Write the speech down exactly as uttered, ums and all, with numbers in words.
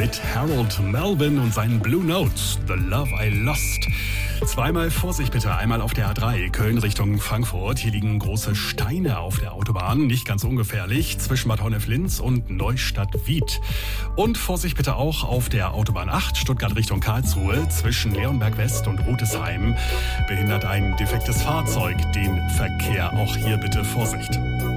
mit Harold Melvin und seinen Blue Notes, The Love I Lost. Zweimal Vorsicht bitte, einmal auf der A drei, Köln Richtung Frankfurt. Hier liegen große Steine auf der Autobahn, nicht ganz ungefährlich, zwischen Bad Honnef-Linz und Neustadt-Wied. Und Vorsicht bitte auch auf der Autobahn acht, Stuttgart Richtung Karlsruhe, zwischen Leonberg West und Rutesheim. Behindert ein defektes Fahrzeug den Verkehr, auch hier bitte Vorsicht.